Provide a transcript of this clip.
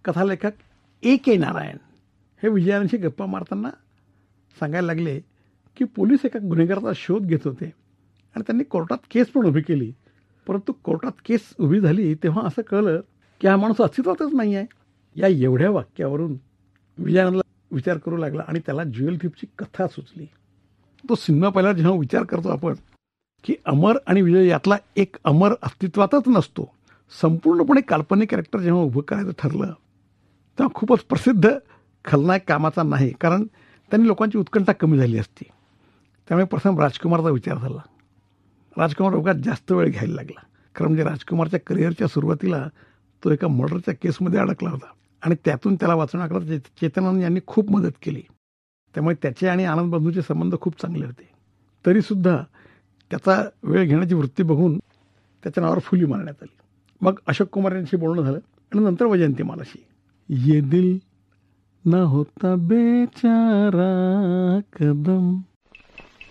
कथालेखक A.K. नारायण हे विजयानंशी गप्पा मारताना सांगायला लागले की पोलीस एका गुन्हेगाराचा शोध घेत होते आणि त्यांनी कोर्टात केस पण उभी केली. परंतु कोर्टात केस उभी झाली तेव्हा असं कळलं की हा माणूस अस्तित्वातच नाही आहे. या एवढ्या वाक्यावरून विजयानंदला विचार करू लागला आणि त्याला ज्युएल थीफची कथा सुचली. तो सिनेमा पाहिल्यावर जेव्हा विचार करतो आपण की अमर आणि विजय यातला एक अमर अस्तित्वातच नसतो, संपूर्णपणे काल्पनिक कॅरेक्टर जेव्हा उभं करायचं ठरलं तेव्हा खूपच प्रसिद्ध खलनायक कामाचा नाही, कारण त्यांनी लोकांची उत्कंठा कमी झाली असती. त्यामुळे प्रथम राजकुमारचा विचार झाला. राजकुमार उगाच जास्त वेळ घ्यायला लागला, कारण म्हणजे राजकुमारच्या करिअरच्या सुरुवातीला तो एका मर्डरच्या केसमध्ये अडकला होता आणि त्यातून त्याला वाचवण्याकरता चेतनानंद यांनी खूप मदत केली. त्यामुळे त्याचे आणि आनंद बंधूचे संबंध खूप चांगले होते. तरीसुद्धा त्याचा वेळ घेण्याची वृत्ती बघून त्याच्या नावावर फुली मारण्यात आली. मग अशोक कुमार यांशी बोलणं झालं आणि नंतर वैजयंतीमालाशी. ये दिल ना होता बेचारा कदम